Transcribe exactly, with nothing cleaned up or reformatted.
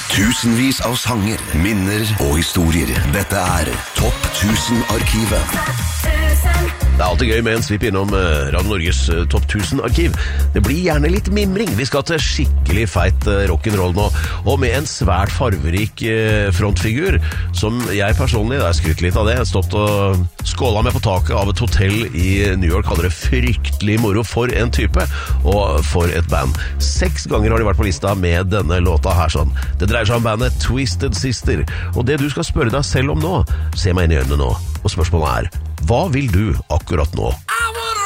Tusenvis av sanger, minner og historier. Dette er Topp tusen-arkivet. Det er alltid gøy med en svipp innom uh, Radio Norges uh, Topp tusen-arkiv. Det blir gjerne litt mimring. Vi skal til skikkelig feit uh, rock'n'roll nå, og med en svært farverik uh, frontfigur, som jeg personlig, da jeg skrytt litt av det, jeg har stått og skålet meg på taket av et hotell i New York, hadde det fryktelig moro for en type, og for et band. Seks ganger har de vært på lista med denne låta her sånn. Det dreier seg om bandet Twisted Sister, og det du skal spørre deg selv om nå, se meg inn i øynene nå, og spørsmålet er, hva vil du akkurat nå?